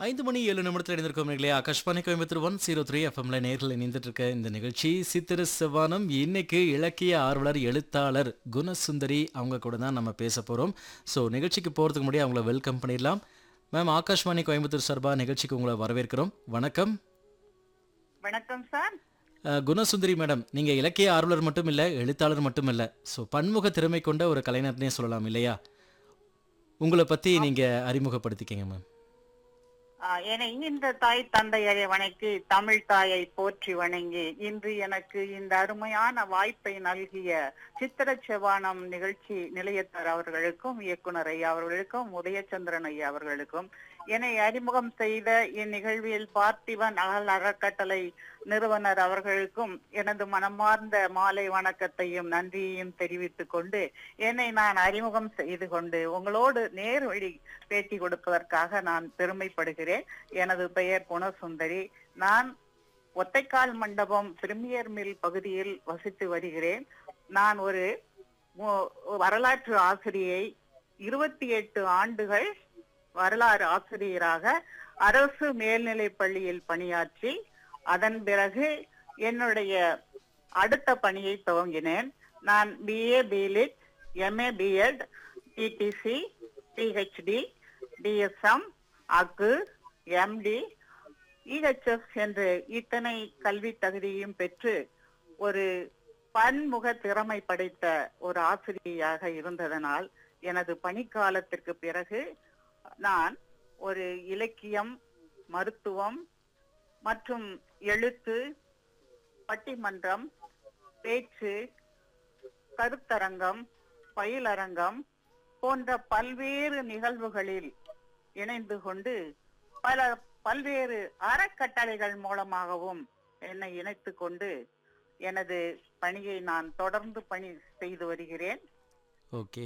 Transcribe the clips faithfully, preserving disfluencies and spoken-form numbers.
ஐந்து மணி ஏழு நிமிடத்தில் இணைந்திருக்கோம் இல்லையா? Akashvani Coimbatore one zero three எஃப்எம்ல நேரில் இணைந்துட்டு இருக்க இந்த நிகழ்ச்சி சித்திர செவ்வானம். இன்னைக்கு இலக்கிய ஆர்வலர் எழுத்தாளர் குணசுந்தரி அவங்க கூட தான் நம்ம பேச போகிறோம். ஸோ நிகழ்ச்சிக்கு போகிறதுக்கு முன்னாடி அவங்கள வெல்கம் பண்ணிடலாம். மேம், ஆகாஷ்வாணி கோயம்புத்தூர் சார்பா நிகழ்ச்சிக்கு உங்களை வரவேற்கிறோம். வணக்கம். வணக்கம் சார். அஹ், குணசுந்தரி மேடம், நீங்கள் இலக்கிய ஆர்வலர் மட்டும் இல்லை, எழுத்தாளர் மட்டும் இல்லை, ஸோ பன்முக திறமை கொண்ட ஒரு கலைஞர்னே சொல்லலாம் இல்லையா? உங்களை பற்றி நீங்கள் அறிமுகப்படுத்திக்கங்க மேம். ஆஹ் என்னை இந்த தாய் தந்தையரை வணங்கி தமிழ் தாயை போற்றி வணங்கி இன்று எனக்கு இந்த அருமையான வாய்ப்பை நல்கிய சித்திர செவ்வானம் நிகழ்ச்சி நிலையத்தார் அவர்களுக்கும் இயக்குனர் ஐயா அவர்களுக்கும் உதயச்சந்திரன் ஐயா அவர்களுக்கும் என்னை அறிமுகம் செய்த இந்நிகழ்வில் பார்த்திபன் அகல் அறக்கட்டளை நிறுவனர் அவர்களுக்கும் எனது மனமார்ந்த மாலை வணக்கத்தையும் நன்றியையும் தெரிவித்துக் கொண்டு என்னை நான் அறிமுகம் செய்து கொண்டு உங்களோடு நேர்வழி பேட்டி கொடுப்பதற்காக நான் பெருமைப்படுகிறேன். எனது பெயர் குணசுந்தரி. நான் ஒத்தைக்கால் மண்டபம் பிரிமியர் மில் பகுதியில் வசித்து வருகிறேன். நான் ஒரு வரலாற்று ஆசிரியை. இருபத்தி எட்டு ஆண்டுகள் வரலாறு ஆசிரியராக அரசு மேல்நிலைப் பள்ளியில் பணியாற்றி அதன் பிறகு என்னுடைய அடுத்த பணியை துவங்கினேன். நான் BA BLit, MA BEd, DTC, PhD, DSM, அக்கு, எம்டி, இஹெச்எஸ் என்று இத்தனை கல்வி தகுதியும் பெற்று ஒரு பன்முக திறமை படைத்த ஒரு ஆசிரியையாக இருந்ததனால் எனது பணிக்காலத்திற்கு பிறகு நான் ஒரு இலக்கியம், மருத்துவம் மற்றும் எழுத்து, பட்டிமன்றம், பேச்சு, கருத்தரங்கம், பயிலரங்கம் போன்ற பல்வேறு நிகழ்வுகளில் இணைந்து கொண்டு பல பல்வேறு அறக்கட்டளைகள் மூலமாகவும் என்னை இணைத்து கொண்டு எனது பணியை நான் தொடர்ந்து பணி செய்து வருகிறேன். ஓகே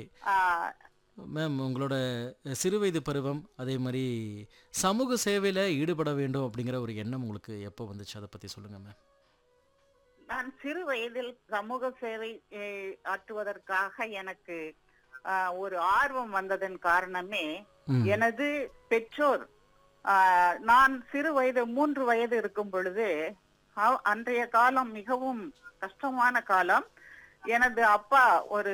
மேம், உங்களோட சிறுவயது பருவம், அதே மாதிரி சமூக சேவையில் ஈடுபட வேண்டும் அப்படிங்கிற ஒரு எண்ணம் உங்களுக்கு எப்போ வந்துச்சு? அதை பற்றி சொல்லுங்கள் மேம். நான் சிறு வயதில் சமூக சேவை ஆற்றுவதற்காக எனக்கு ஒரு ஆர்வம் வந்ததன் காரணமே எனது பெற்றோர். நான் சிறு வயது மூன்று வயது இருக்கும் பொழுது, அன்றைய காலம் மிகவும் கஷ்டமான காலம். எனது அப்பா ஒரு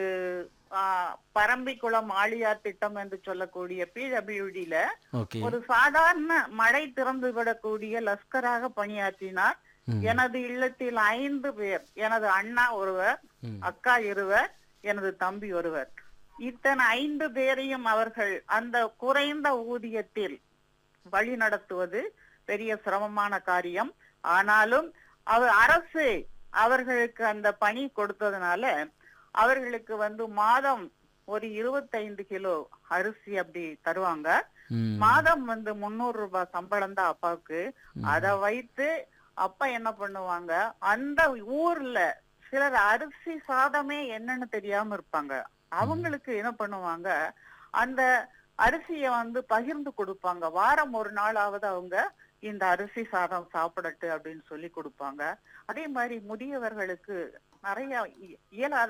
பரம்பிக்குளம் ஆழியார் திட்டம் என்று சொல்லக்கூடிய பிடபிள்யூடில ஒரு சாதாரண மழை திறந்து விடக்கூடிய லஸ்கராக பணியாற்றினார். எனது இல்லத்தில் ஐந்து பேர், எனது அண்ணா ஒருவர், அக்கா இருவர், எனது தம்பி ஒருவர். இத்தனை ஐந்து பேரையும் அவர்கள் அந்த குறைந்த ஊதியத்தில் வழி நடத்துவது பெரிய சிரமமான காரியம். ஆனாலும் அவர் அரசு அவர்களுக்கு அந்த பணி கொடுத்ததுனால அவர்களுக்கு வந்து மாதம் ஒரு இருபத்தைந்து கிலோ அரிசி அப்படி தருவாங்க. மாதம் வந்து முன்னூறு ரூபாய் சம்பளம் தான் அப்பாவுக்கு. அதை வைத்து அப்பா என்ன பண்ணுவாங்க, அந்த ஊர்ல சிலர் அரிசி சாதமே என்னன்னு தெரியாம இருப்பாங்க. அவங்களுக்கு என்ன பண்ணுவாங்க, அந்த அரிசிய வந்து பகிர்ந்து கொடுப்பாங்க. வாரம் ஒரு நாளாவது அவங்க இந்த அரிசி சாதம் சாப்பிடட்டு அப்படின்னு சொல்லி கொடுப்பாங்க. அதே மாதிரி முதியவர்களுக்கு நிறைய இயலாத